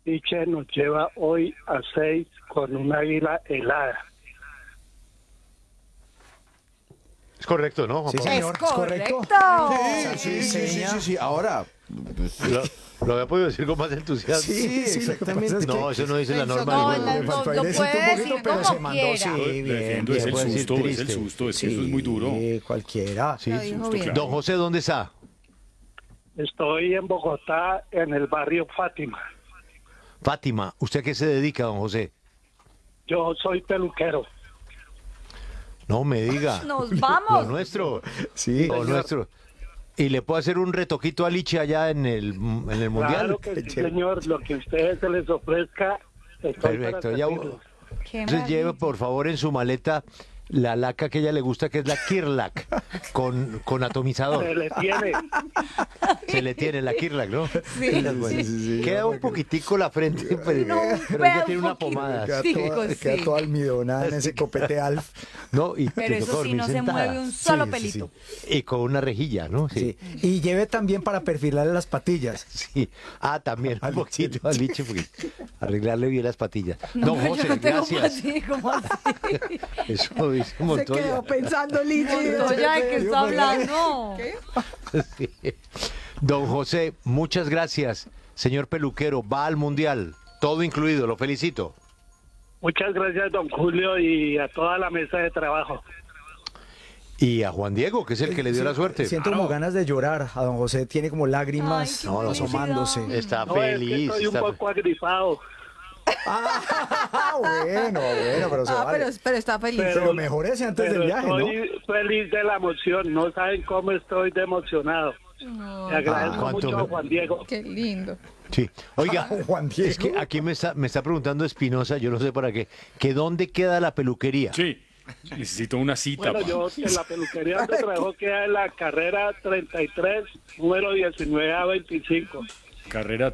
Liche nos lleva hoy a 6 con un águila helada. Es correcto, ¿no, Juan Sí, Pablo? señor, Es es correcto. correcto. Sí. Ahora, pues, Lo había podido decir con más entusiasmo. sí, exactamente. No, eso no dice la norma. No, ninguna. no, Le faltó lo airecito un puede poquito, decir pero como se mandó, quiera. sí, bien, Defiendo, bien. es el puede decir susto, es el triste. susto, es que eso es muy duro. Sí, cualquiera. Sí, Lo dijo susto, bien. claro. Don José, ¿dónde está? Estoy en Bogotá, en el barrio Fátima. Fátima, ¿usted a qué se dedica, don José? Yo soy peluquero. No me diga. Nos Lo vamos. nuestro. Sí. Lo nuestro. ¿Y le puedo hacer un retoquito a Liche allá en el Mundial? Claro que sí, señor. Lo que a ustedes se les ofrezca, estoy Perfecto. para Ya, servirles. Qué entonces lleve, maravilla. por favor, en su maleta la laca que a ella le gusta, que es la Kirlac, con atomizador. Se le tiene. Se le tiene la Kirlac, ¿no? Sí, Esa es buena. Queda un poquitico la frente, pero, No, pero vea ella un tiene una poquito. pomada. Queda, Sí, toda, sí. queda toda almidonada en ese copete Alf. ¿No? Y Pero te toca eso sí, dormir no se sentada. mueve un solo Sí, sí, pelito. Y con una rejilla, ¿no? Sí. Y lleve también para perfilarle las patillas. Sí. Ah, también un Al poquito al Liche, porque arreglarle bien las patillas. No, Don pero José, yo no tengo gracias. patillas, ¿cómo así? Eso dice Se Montoya. quedó pensando, Lichi. Montoya, ¿de qué está hablando? Sí. Don José, muchas gracias. Señor peluquero, va al Mundial. Todo incluido, lo felicito. Muchas gracias, don Julio, y a toda la mesa de trabajo. Y a Juan Diego, que es el que le dio la suerte. Siento como ganas de llorar. A don José tiene como lágrimas Ay, qué asomándose. felicidad. Está No, es que feliz. estoy un está- poco agripado. Bueno, pero se vale. Pero está feliz. Pero mejorese antes del Pero viaje, ¿no? estoy feliz de la emoción. No saben cómo estoy de emocionado. Le agradezco ¿cuánto mucho me- a Juan Diego. Qué lindo. Sí. Oiga, Juan Diego. es que aquí me está preguntando Espinosa, yo no sé para qué, que dónde queda la peluquería. Sí, necesito una cita. Bueno, yo en la peluquería donde trabajo queda en la carrera 33, número 19 a 25. Carrera